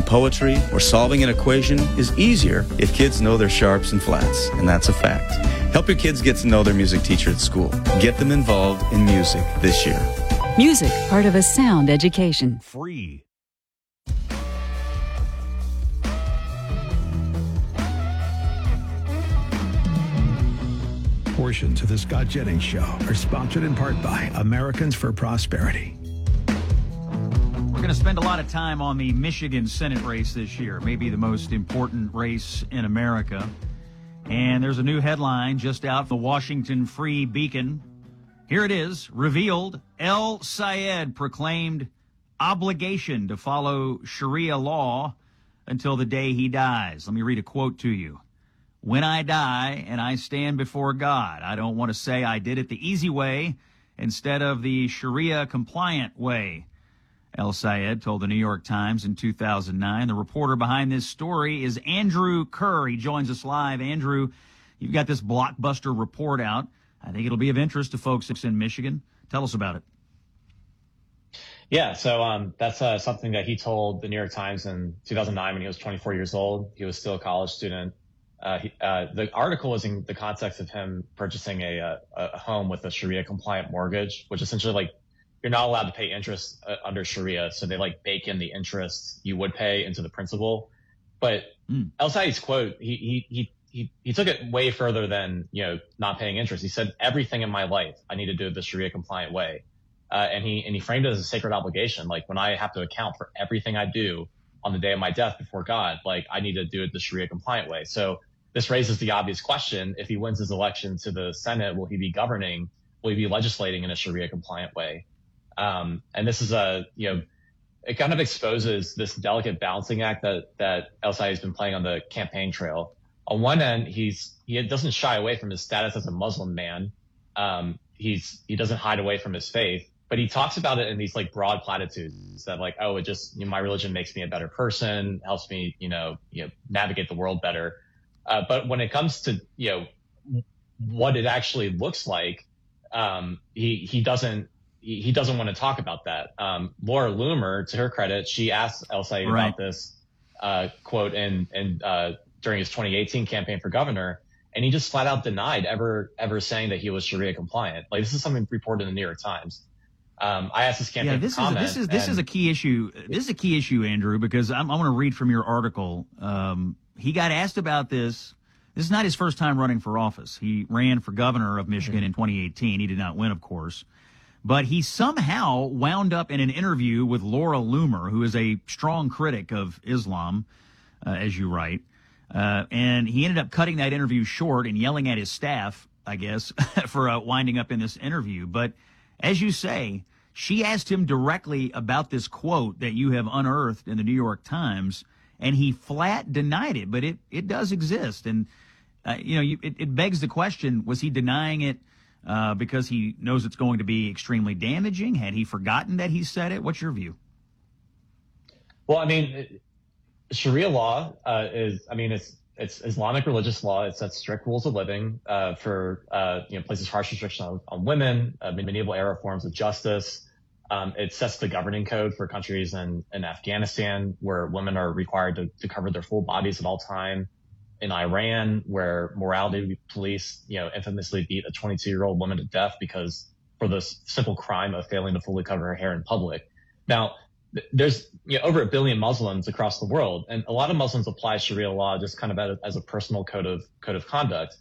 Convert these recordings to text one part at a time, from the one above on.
poetry, or solving an equation is easier if kids know their sharps and flats, and that's a fact. Help your kids get to know their music teacher at school. Get them involved in music this year. Music, part of a sound education. Free. Portions of the Scott Jennings Show are sponsored in part by Americans for Prosperity. We're going to spend a lot of time on the Michigan Senate race this year, maybe the most important race in America. And there's a new headline just out, the Washington Free Beacon. Here it is, revealed, El Sayed proclaimed obligation to follow Sharia law until the day he dies. Let me read a quote to you. When I die and I stand before God, I don't want to say I did it the easy way instead of the Sharia-compliant way, El Sayed told the New York Times in 2009. The reporter behind this story is Andrew Kerr. He joins us live. Andrew, you've got this blockbuster report out. I think it'll be of interest to folks in Michigan. Tell us about it. Yeah, so that's something that he told the New York Times in 2009 when he was 24 years old. He was still a college student. The article was in the context of him purchasing a home with a Sharia compliant mortgage, which essentially, like, you're not allowed to pay interest under Sharia. So they like bake in the interest you would pay into the principal. But El Sayed's quote, he took it way further than, not paying interest. He said, everything in my life I need to do it the Sharia compliant way. And he framed it as a sacred obligation. Like, when I have to account for everything I do on the day of my death before God, like, I need to do it the Sharia compliant way. So this raises the obvious question. If he wins his election to the Senate, will he be governing? Will he be legislating in a Sharia compliant way? And this is it kind of exposes this delicate balancing act that El Sayed has been playing on the campaign trail. On one end, he doesn't shy away from his status as a Muslim man. He doesn't hide away from his faith, but he talks about it in these like broad platitudes that like, oh, it just, my religion makes me a better person, helps me, navigate the world better. But when it comes to, what it actually looks like, he doesn't want to talk about that. Laura Loomer, to her credit, she asked El Sayed about this, quote during his 2018 campaign for governor. And he just flat out denied ever saying that he was Sharia compliant. Like, this is something reported in the New York Times. I asked this campaign for comment. This is a key issue. This is a key issue, Andrew, because I want to read from your article. He got asked about this. This is not his first time running for office. He ran for governor of Michigan in 2018. He did not win, of course. But he somehow wound up in an interview with Laura Loomer, who is a strong critic of Islam, as you write. And he ended up cutting that interview short and yelling at his staff, I guess, for winding up in this interview. But as you say, she asked him directly about this quote that you have unearthed in the New York Times, and he flat denied it. But it does exist. And, it begs the question, was he denying it because he knows it's going to be extremely damaging? Had he forgotten that he said it? What's your view? Well, Sharia law it's Islamic religious law. It sets strict rules of living for places harsh restrictions on women, medieval era forms of justice. It sets the governing code for countries in Afghanistan, where women are required to cover their full bodies at all time. In Iran, where morality police infamously beat a 22-year-old woman to death for the simple crime of failing to fully cover her hair in public. Now, there's over 1 billion Muslims across the world, and a lot of Muslims apply Sharia law just kind of as a personal code of conduct.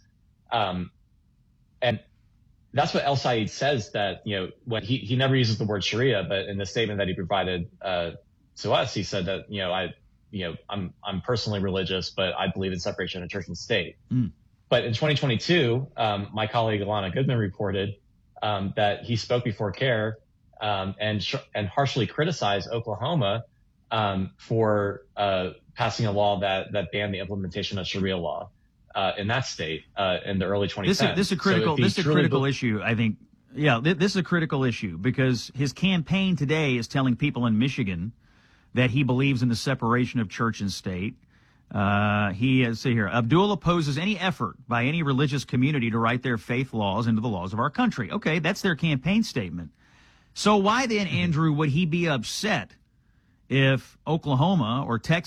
And that's what El Sayed says, that when he never uses the word Sharia, but in the statement that he provided to us, he said that I'm personally religious, but I believe in separation of church and state. But in 2022, my colleague Alana Goodman reported that he spoke before CAIR and harshly criticized Oklahoma for passing a law that banned the implementation of Sharia law in that state in the early 2010s. This is a critical issue, I think. Yeah, this is a critical issue because his campaign today is telling people in Michigan that he believes in the separation of church and state. See here, Abdul opposes any effort by any religious community to write their faith laws into the laws of our country. Okay, that's their campaign statement. So why then, Andrew, would he be upset if Oklahoma or Texas